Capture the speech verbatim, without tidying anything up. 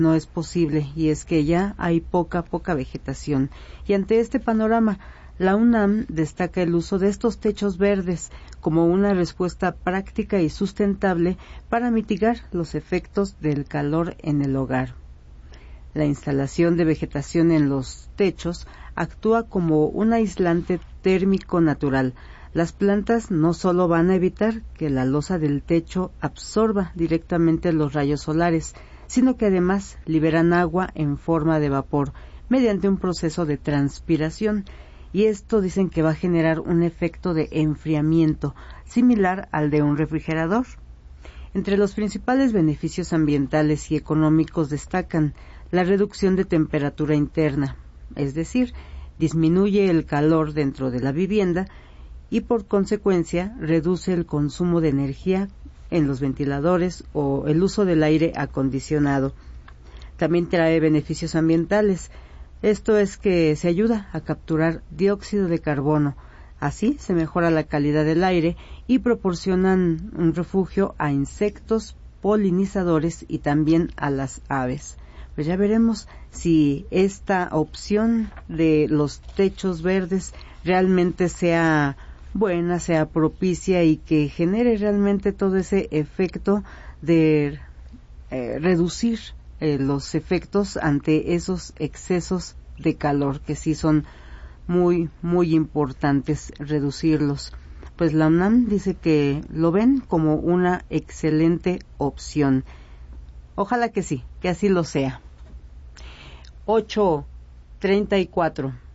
no es posible, y es que ya hay poca, poca vegetación. Y ante este panorama, la UNAM destaca el uso de estos techos verdes como una respuesta práctica y sustentable para mitigar los efectos del calor en el hogar. La instalación de vegetación en los techos actúa como un aislante térmico natural. Las plantas no solo van a evitar que la losa del techo absorba directamente los rayos solares, sino que además liberan agua en forma de vapor mediante un proceso de transpiración, y esto dicen que va a generar un efecto de enfriamiento similar al de un refrigerador. Entre los principales beneficios ambientales y económicos destacan la reducción de temperatura interna, es decir, disminuye el calor dentro de la vivienda y por consecuencia reduce el consumo de energía en los ventiladores o el uso del aire acondicionado. También trae beneficios ambientales. Esto es que se ayuda a capturar dióxido de carbono. Así se mejora la calidad del aire y proporcionan un refugio a insectos, polinizadores y también a las aves. Pues ya veremos si esta opción de los techos verdes realmente sea buena, sea propicia y que genere realmente todo ese efecto de eh, reducir eh, los efectos ante esos excesos de calor, que sí son muy, muy importantes reducirlos. Pues la UNAM dice que lo ven como una excelente opción. Ojalá que sí, que así lo sea. ocho treinta y cuatro